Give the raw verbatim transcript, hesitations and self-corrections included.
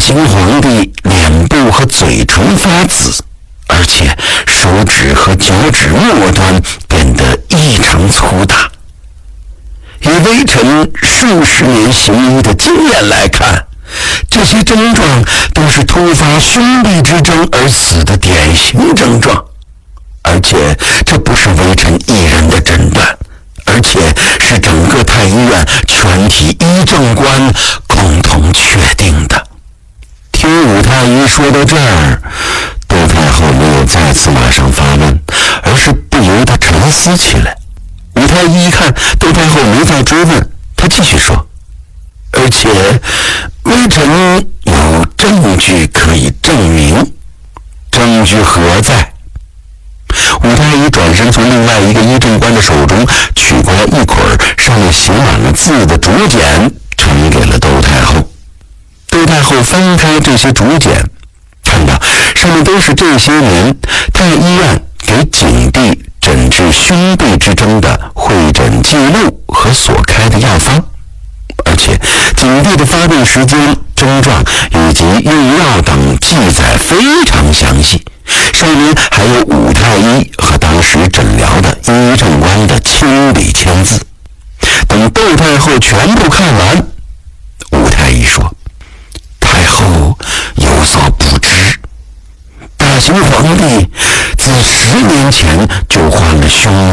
新皇帝脸部和嘴唇发紫，而且手指和脚趾末端变得异常粗大。以微臣数十年行医的经验来看，这些症状都是突发兄弟之争而死的典型症状，而且这不是微臣一人的诊断，而且是整个太医院全体医政官共同确定的。听武太医说到这儿，窦太后没有再次马上发问，而是不由得沉思起来。武太医一看窦太后没再追问，他继续说，而且微臣有证据可以证明。证据何在？武太医转身从另外一个医政官的手中取过来一捆上面写满了字的竹简，传给了窦太后。窦太后翻开这些竹简，看到上面都是这些年太医院给景帝诊治兄弟之争的会诊记录和所开的药方，而且景帝的发病时间、症状以及用药等记载非常详细，上面还有武太医和当时诊疗的医政官的亲笔签字。等窦太后全部看完，武太医说，太后有所不知，大秦皇帝自十年前就患了胸